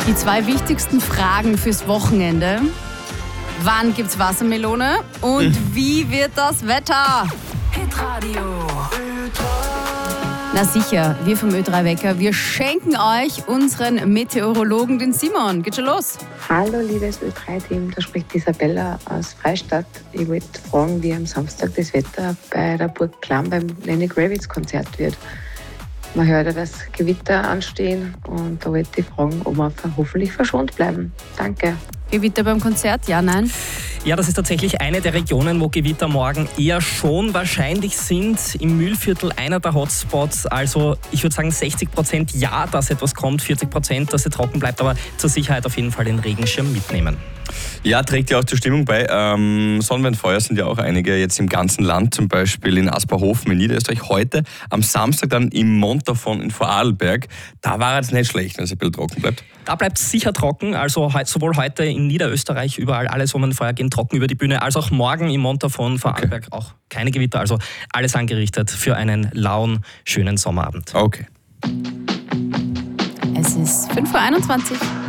Die 2 wichtigsten Fragen fürs Wochenende. Wann gibt's Wassermelone? Und wie wird das Wetter? Hitradio. Na sicher, wir vom Ö3 Wecker, wir schenken euch unseren Meteorologen, den Simon. Geht schon los. Hallo liebes Ö3-Team, da spricht Isabella aus Freistadt. Ich wollte fragen, wie am Samstag das Wetter bei der Burg Klamm beim Lenny Kravitz Konzert wird. Man hört ja, dass Gewitter anstehen und da wollte ich fragen, ob wir hoffentlich verschont bleiben. Danke. Gewitter beim Konzert? Ja, nein? Ja, das ist tatsächlich eine der Regionen, wo Gewitter morgen eher schon wahrscheinlich sind. Im Mühlviertel einer der Hotspots. Also ich würde sagen 60% ja, dass etwas kommt, 40%, dass es trocken bleibt. Aber zur Sicherheit auf jeden Fall den Regenschirm mitnehmen. Ja, trägt ja auch zur Stimmung bei. Sonnenwendfeuer sind ja auch einige jetzt im ganzen Land, zum Beispiel in Asperhofen in Niederösterreich. Heute, am Samstag dann im Montafon in Vorarlberg. Da war es nicht schlecht, wenn es ein bisschen trocken bleibt. Da bleibt es sicher trocken, also sowohl heute in Niederösterreich, überall alle Sonnenfeuer gehen trocken über die Bühne, als auch morgen im Montafon, Vorarlberg auch keine Gewitter. Also alles angerichtet für einen lauen, schönen Sommerabend. Okay. Es ist 5:21 Uhr.